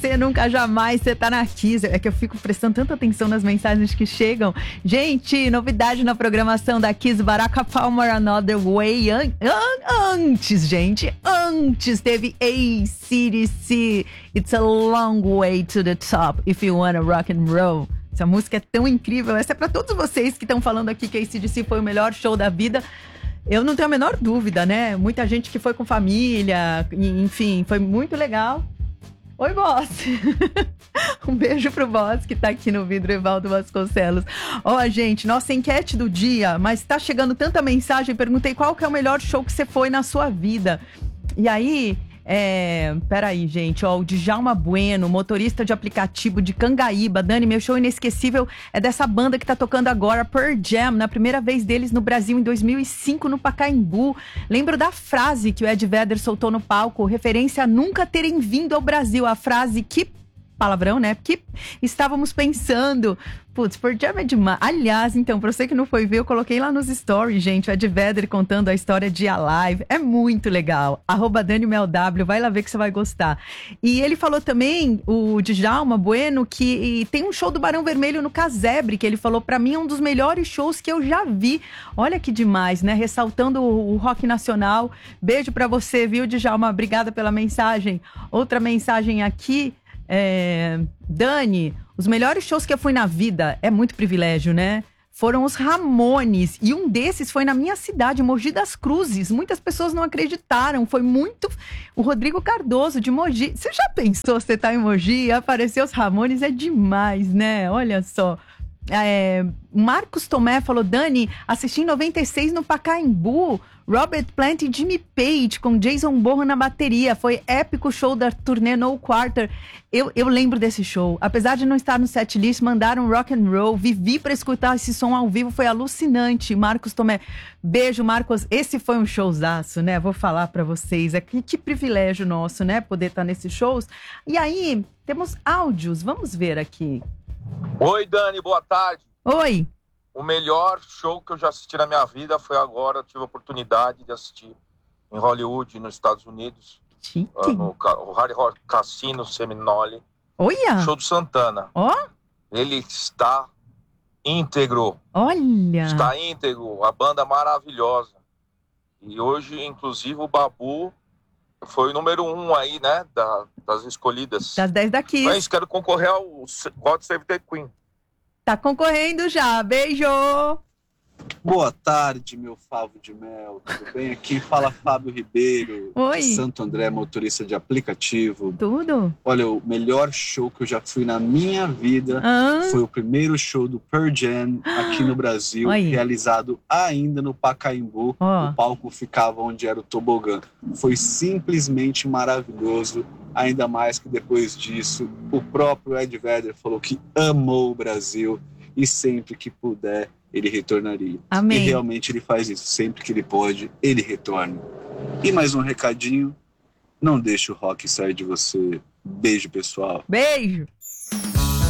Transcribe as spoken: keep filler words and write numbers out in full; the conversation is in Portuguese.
você nunca jamais, você tá na Kiss. É que eu fico prestando tanta atenção nas mensagens que chegam. Gente, novidade na programação da Kiss, Barack Palmer, Another Way. An- an- antes, gente, antes teve A C D C, It's a Long Way to the Top, If You Wanna Rock and Roll. Essa música é tão incrível. Essa é pra todos vocês que estão falando aqui que A C D C foi o melhor show da vida. Eu não tenho a menor dúvida, né? Muita gente que foi com família, enfim, foi muito legal. Oi, boss! Um beijo pro boss que tá aqui no vidro, Evaldo Vasconcelos. Ó, oh, gente, nossa enquete do dia, mas tá chegando tanta mensagem, perguntei qual que é o melhor show que você foi na sua vida. E aí, é... peraí, gente, ó, o Djalma Bueno, motorista de aplicativo de Cangaíba. Dani, meu show inesquecível é dessa banda que tá tocando agora, Pearl Jam, na primeira vez deles no Brasil em dois mil e cinco, no Pacaembu. Lembro da frase que o Ed Vedder soltou no palco, referência a nunca terem vindo ao Brasil, a frase que... palavrão, né? Que estávamos pensando. Putz, Pearl Jam é demais. Aliás, então, pra você que não foi ver, eu coloquei lá nos stories, gente, o Ed Vedder contando a história de Alive. É muito legal. Arroba Dani Mel W, vai lá ver que você vai gostar. E ele falou também, o Djalma Bueno, que tem um show do Barão Vermelho no Casebre, que ele falou, pra mim, é um dos melhores shows que eu já vi. Olha que demais, né? Ressaltando o, o rock nacional. Beijo pra você, viu, Djalma? Obrigada pela mensagem. Outra mensagem aqui. É, Dani, os melhores shows que eu fui na vida, é muito privilégio, né? Foram os Ramones, e um desses foi na minha cidade, Mogi das Cruzes. Muitas pessoas não acreditaram, foi muito... O Rodrigo Cardoso, de Mogi. Você já pensou, você tá em Mogi e aparecer os Ramones? É demais, né? Olha só. É, Marcos Tomé falou, Dani, assisti em noventa e seis no Pacaembu, Robert Plant e Jimmy Page com Jason Bourne na bateria, foi épico show da turnê No Quarter. Eu, eu lembro desse show, apesar de não estar no setlist, mandaram rock and roll, vivi pra escutar esse som ao vivo, foi alucinante. Marcos Tomé, beijo Marcos, esse foi um showzaço, né, vou falar pra vocês, é que, que privilégio nosso, né, poder estar nesses shows. E aí, temos áudios, vamos ver aqui. Oi, Dani, boa tarde. Oi. O melhor show que eu já assisti na minha vida foi agora. Eu tive a oportunidade de assistir em Hollywood, nos Estados Unidos. Chique. Uh, no o Hard Rock Cassino Seminole. Olha. Show do Santana. Ó. Oh. Ele está íntegro. Olha. Está íntegro. A banda maravilhosa. E hoje, inclusive, o Babu foi o número um aí, né? Da, das escolhidas. Das dez daqui. Mas quero concorrer ao God Save the Queen. Tá concorrendo já. Beijo! Boa tarde, meu favo de mel. Tudo bem? Aqui fala Fábio Ribeiro, Oi. de Santo André, motorista de aplicativo. Tudo? Olha, o melhor show que eu já fui na minha vida ah. foi o primeiro show do Pearl Jam aqui no Brasil, Oi. realizado ainda no Pacaembu. Oh. O palco ficava onde era o tobogã. Foi simplesmente maravilhoso. Ainda mais que depois disso, o próprio Ed Vedder falou que amou o Brasil e sempre que puder, ele retornaria. Amém. E realmente ele faz isso. Sempre que ele pode, ele retorna. E mais um recadinho, não deixe o rock sair de você. Beijo, pessoal. Beijo!